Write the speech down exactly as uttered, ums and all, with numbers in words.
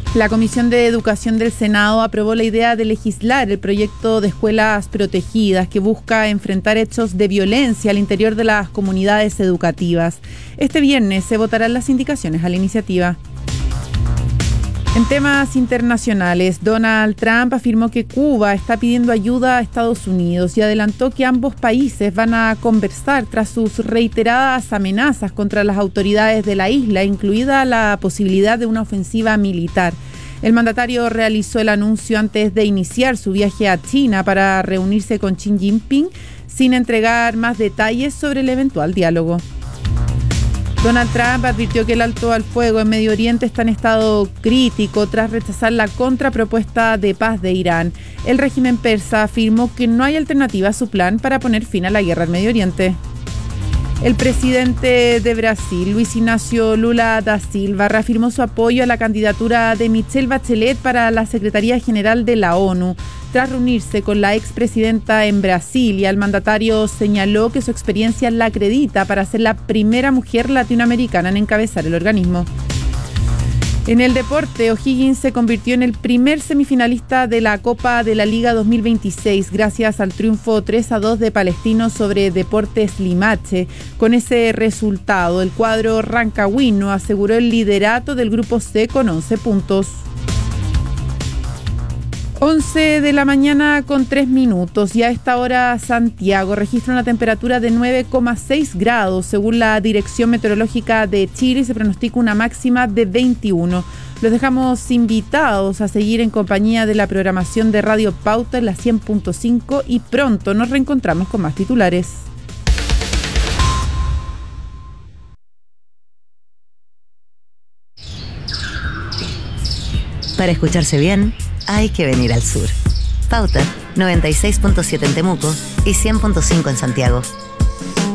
La Comisión de Educación del Senado aprobó la idea de legislar el proyecto de escuelas protegidas que busca enfrentar hechos de violencia al interior de las comunidades educativas. Este viernes se votarán las indicaciones a la iniciativa. En temas internacionales, Donald Trump afirmó que Cuba está pidiendo ayuda a Estados Unidos y adelantó que ambos países van a conversar tras sus reiteradas amenazas contra las autoridades de la isla, incluida la posibilidad de una ofensiva militar. El mandatario realizó el anuncio antes de iniciar su viaje a China para reunirse con Xi Jinping, sin entregar más detalles sobre el eventual diálogo. Donald Trump advirtió que el alto al fuego en Medio Oriente está en estado crítico tras rechazar la contrapropuesta de paz de Irán. El régimen persa afirmó que no hay alternativa a su plan para poner fin a la guerra en Medio Oriente. El presidente de Brasil, Luis Ignacio Lula da Silva, reafirmó su apoyo a la candidatura de Michelle Bachelet para la Secretaría General de la ONU. Tras reunirse con la expresidenta en Brasilia, el mandatario señaló que su experiencia la acredita para ser la primera mujer latinoamericana en encabezar el organismo. En el deporte, O'Higgins se convirtió en el primer semifinalista de la Copa de la Liga dos mil veintiséis gracias al triunfo tres a dos de Palestino sobre Deportes Limache. Con ese resultado, el cuadro rancagüino aseguró el liderato del Grupo C con once puntos. once de la mañana con tres minutos y a esta hora Santiago registra una temperatura de nueve coma seis grados. Según la Dirección Meteorológica de Chile se pronostica una máxima de veintiuno. Los dejamos invitados a seguir en compañía de la programación de Radio Pauta en la cien punto cinco y pronto nos reencontramos con más titulares. Para escucharse bien, hay que venir al sur. Pauta, noventa y seis punto siete en Temuco y cien punto cinco en Santiago.